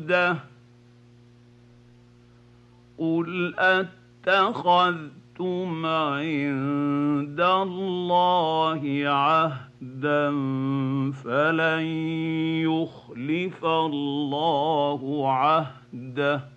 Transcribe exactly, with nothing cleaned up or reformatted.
عُهْدَةً قُلْ أَتَّخَذْتُمْ عِندَ اللَّهِ عَهْدًا فَلَن يُخْلِفَ اللَّهُ عَهْدَهُ